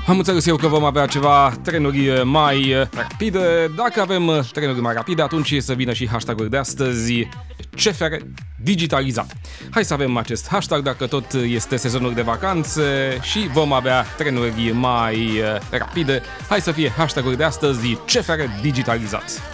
Am înțeles eu că vom avea ceva trenuri mai rapide. Dacă avem trenuri mai rapide, atunci să vină și hashtagul de astăzi, CFR digitalizat. Hai să avem acest hashtag dacă tot este sezonul de vacanțe și vom avea trenuri mai rapide. Hai să fie hashtagul de astăzi, CFR digitalizat.